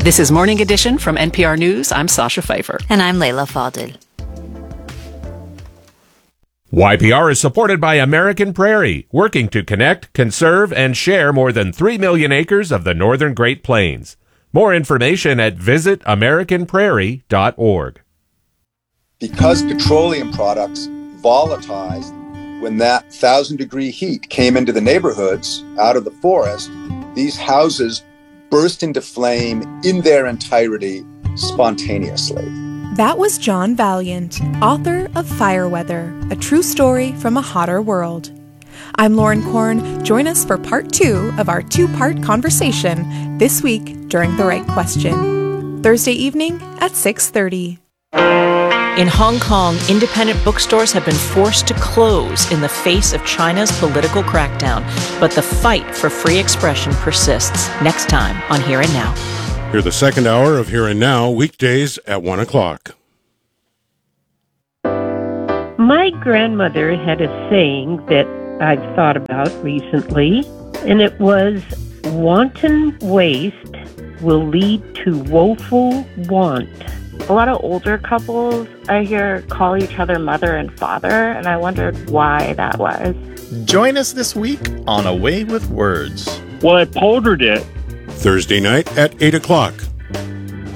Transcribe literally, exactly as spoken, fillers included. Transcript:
This is Morning Edition from N P R News. I'm Sasha Pfeiffer. And I'm Leila Fadel. Y P R is supported by American Prairie, working to connect, conserve, and share more than three million acres of the northern Great Plains. More information at visit american prairie dot org. Because petroleum products volatilized when that thousand-degree heat came into the neighborhoods out of the forest, these houses burst into flame in their entirety spontaneously. That was John Valiant, author of Fireweather, a true story from a hotter world. I'm Lauren Korn. Join us for part two of our two-part conversation this week during The Right Question, Thursday evening at six thirty. In Hong Kong, independent bookstores have been forced to close in the face of China's political crackdown, but the fight for free expression persists. Next time on Here and Now. Hear the second hour of Here and Now, weekdays at one o'clock. My grandmother had a saying that I've thought about recently, and it was, wanton waste will lead to woeful want. A lot of older couples I hear call each other mother and father, and I wondered why that was. Join us this week on A Way with Words. Well, I pondered it. Thursday night at eight o'clock